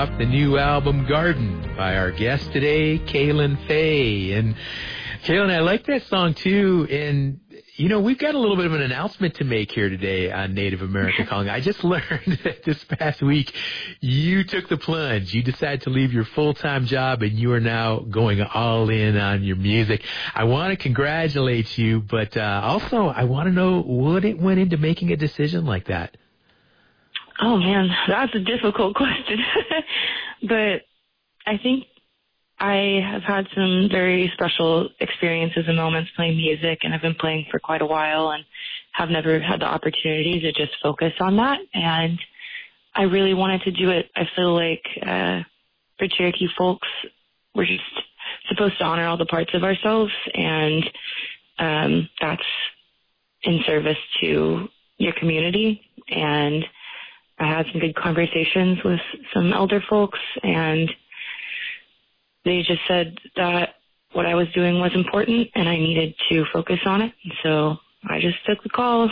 The new album Garden by our guest today, Kaylin Fay. And Kaylin, I like that song too. And, you know, we've got a little bit of an announcement to make here today on Native America Calling. I just learned that this past week you took the plunge. You decided to leave your full-time job and you are now going all in on your music. I want to congratulate you, but also I want to know what it went into making a decision like that. Oh, man, that's a difficult question. But I think I have had some very special experiences and moments playing music, and I've been playing for quite a while and have never had the opportunity to just focus on that. And I really wanted to do it. I feel like for Cherokee folks, we're just supposed to honor all the parts of ourselves, and that's in service to your community. And I had some good conversations with some elder folks, and they just said that what I was doing was important and I needed to focus on it. So I just took the call.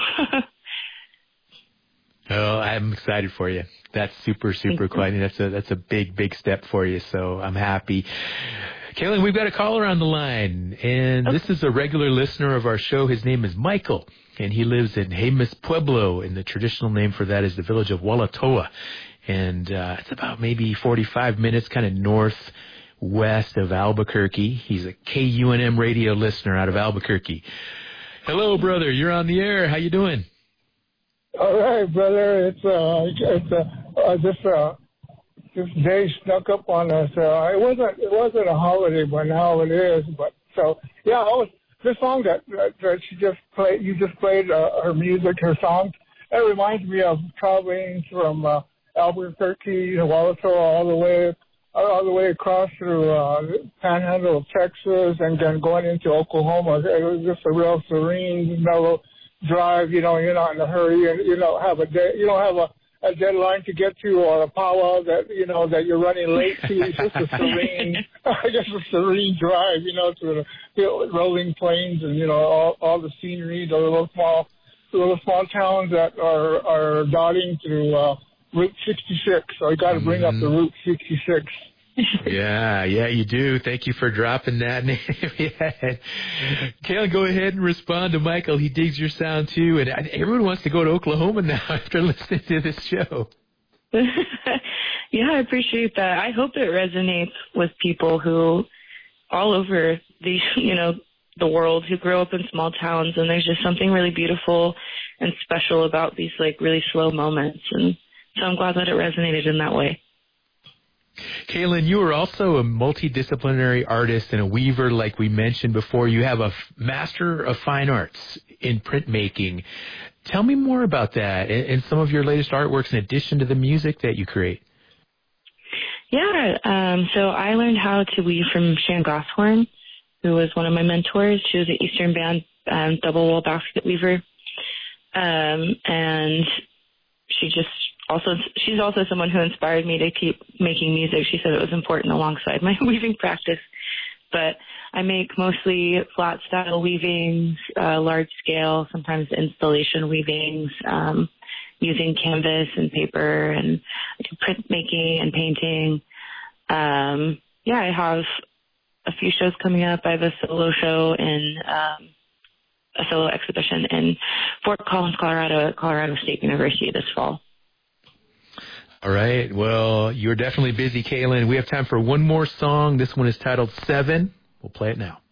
Oh, I'm excited for you. That's super exciting. That's a big step for you. So I'm happy. Kaylin, we've got a caller on the line, and This is a regular listener of our show. His name is Michael, and he lives in Jemez Pueblo, and the traditional name for that is the village of Walatoa. And it's about maybe 45 minutes kind of northwest of Albuquerque. He's a KUNM radio listener out of Albuquerque. Hello, brother. You're on the air. How you doing? All right, brother. This day snuck up on us. It wasn't a holiday, but now it is. But so yeah, this song that she just played. You just played her music, her songs. It reminds me of traveling from Albuquerque to Walatoa all the way across through the Panhandle of Texas, and then going into Oklahoma. It was just a real serene, mellow drive. You know, you're not in a hurry, and you don't have a deadline to get to, or a powwow that you're running late to. It's just a serene drive, through the rolling plains and all the scenery, the little small towns that are dotting through Route 66. So you got to bring up the Route 66. Yeah, you do. Thank you for dropping that name. Kaylin, go ahead and respond to Michael. He digs your sound too, and everyone wants to go to Oklahoma now after listening to this show. Yeah, I appreciate that. I hope it resonates with people who all over the world who grow up in small towns, and there's just something really beautiful and special about these really slow moments, and so I'm glad that it resonated in that way. Kaylin, you are also a multidisciplinary artist and a weaver, like we mentioned before. You have a Master of Fine Arts in printmaking. Tell me more about that and some of your latest artworks in addition to the music that you create. Yeah, so I learned how to weave from Sharon Gosshorn, who was one of my mentors. She was an Eastern Band double wall basket weaver, and she's also someone who inspired me to keep making music. She said it was important alongside my weaving practice. But I make mostly flat style weavings, large scale, sometimes installation weavings, using canvas and paper, and I do printmaking and painting. I have a few shows coming up. I have a solo show in a solo exhibition in Fort Collins, Colorado, at Colorado State University this fall. All right. Well, you're definitely busy, Kaylin. We have time for one more song. This one is titled 7. We'll play it now.